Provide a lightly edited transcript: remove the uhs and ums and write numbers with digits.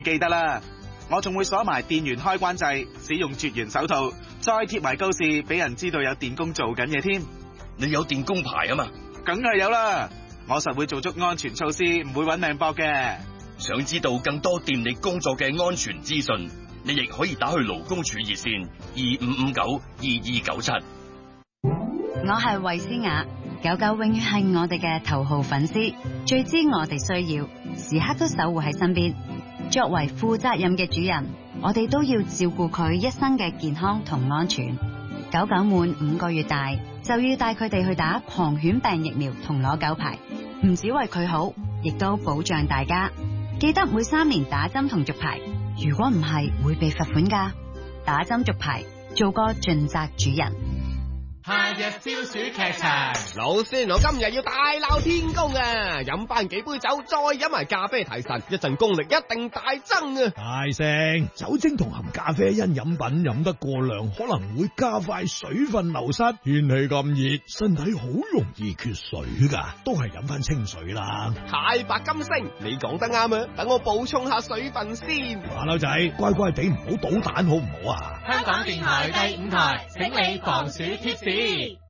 記得啦。我仲會鎖埋電源開關掣，使用絕緣手套，再貼埋告示，俾人知道有電工做緊嘢添。 你有電工牌啊嘛？ 梗係有啦，我實會做足安全措施，唔會搵命搏嘅。 想知道更多電力工作嘅安全資訊，你亦可以打去勞工處熱線25592297。 我係衛詩雅，狗狗永遠係我哋嘅頭號粉絲，最知我哋需要，時刻都守護喺身邊。作為負責任嘅主人，我哋都要照顧佢一生嘅健康同安全。狗狗滿5個月大，就要帶佢哋去打狂犬病疫苗同攞狗牌，唔止為佢好，亦都保障大家。記得每3年打針同續牌，如果唔係會被罰款㗎。打針續牌，做個盡責主人。 夏日消暑劇場， 老師，我今日要大鬧天宮啊！飲翻幾杯酒，再飲埋咖啡提神，一陣功力一定大增啊！ 大聲，酒精同含咖啡因飲品飲得過量，可能會加快水分流失。天氣咁熱，身體好容易缺水噶，都係飲翻清水啦。 太白金星，你講得啱啊！等我補充下水分先。 馬騮仔，乖乖地唔好搗蛋好唔好啊？ 香港電台第5台，請你防暑貼士。